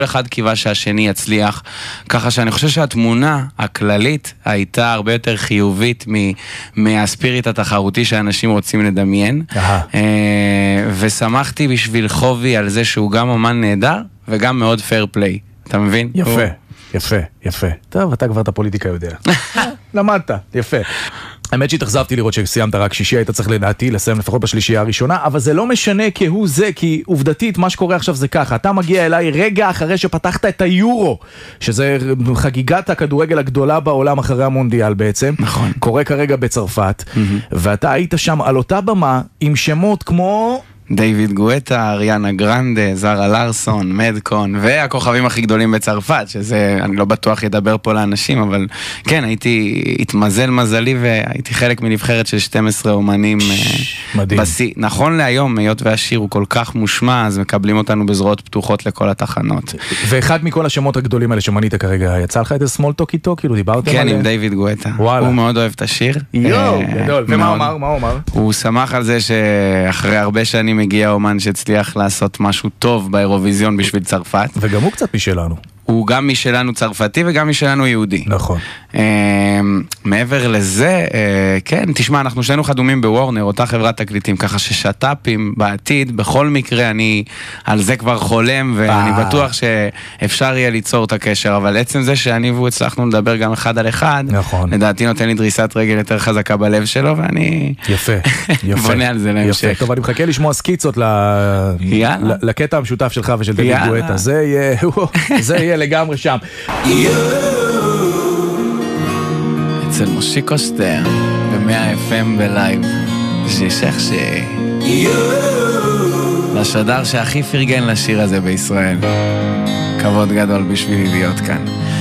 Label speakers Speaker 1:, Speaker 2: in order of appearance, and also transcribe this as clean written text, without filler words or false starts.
Speaker 1: אחד קיווה שהשני יצליח, ככה שאני חושב שהתמונה הכללית הייתה הרבה יותר חיובית מהספיריט התחרותי שאנשים רוצים לדמיין, ושמחתי בשביל חובי על זה שהוא גם אמן נהדר וגם מאוד פייר פליי, אתה מבין?
Speaker 2: יפה, יפה, יפה. טוב, אתה כבר את הפוליטיקה יודע. למדת, יפה. האמת שהתאכזבתי לראות שסיימת רק שישי, היית צריך לדעתי לסיים לפחות בשלישייה הראשונה, אבל זה לא משנה כהוא זה, כי עובדתית מה שקורה עכשיו זה ככה, אתה מגיע אליי רגע אחרי שפתחת את היורו, שזה חגיגת הכדורגל הגדולה בעולם אחרי המונדיאל בעצם,
Speaker 1: נכון.
Speaker 2: קורה כרגע בצרפת, ואתה היית שם על אותה במה עם שמות כמו...
Speaker 1: דיוויד גואטה, אריאנה גרנדה, זרה לארסון, מדקון, והכוכבים הכי גדולים בצרפת, שזה, אני לא בטוח ידבר פה לאנשים, אבל כן, התמזל מזלי, והייתי חלק מנבחרת של 12 אומנים.
Speaker 2: מדהים.
Speaker 1: נכון להיום, היות והשיר הוא כל כך מושמע, אז מקבלים אותנו בזרועות פתוחות לכל התחנות.
Speaker 2: ואחד מכל השמות הגדולים האלה שמנית כרגע, יצא לך את הסמול טוק איתו? כאילו דיברתם
Speaker 1: כן,
Speaker 2: עליה?
Speaker 1: עם דיוויד גואטה.
Speaker 2: וואלה.
Speaker 1: הוא מאוד אוהב את השיר.
Speaker 2: יואו, גדול. ומה הוא אמר? מה הוא אמר?
Speaker 1: הוא שמח על זה שאחרי הרבה שנים מגיע אומן שהצליח לעשות משהו טוב באירוויזיון בשביל צרפת.
Speaker 2: וגם הוא קצת משלנו.
Speaker 1: הוא גם משלנו צרפתי וגם משלנו יהודי.
Speaker 2: נכון.
Speaker 1: מעבר לזה, כן, תשמע, אנחנו שנינו חדומים בוורנר, אותה חברת תקליטים, ככה ששטאפים בעתיד, בכל מקרה אני על זה כבר חולם, ואני בטוח שאפשר יהיה ליצור את הקשר, אבל עצם זה שאני והוא הצלחנו לדבר גם אחד על אחד,
Speaker 2: נכון.
Speaker 1: לדעתי נותן לי דריסת רגל יותר חזקה בלב שלו, ואני
Speaker 2: יפה, יפה.
Speaker 1: בונה על זה להמשך.
Speaker 2: יפה, טוב, אני מחכה לשמוע סקיצות לקטע המשותף שלך ושל דיוויד גואטה, זה יהיה לגמרי שם.
Speaker 1: אצל מושיקו שטרן, ב100 FM בלייב, ששכשי. לשדר שהכי פרגן לשיר הזה בישראל. כבוד גדול בשבילי להיות כאן.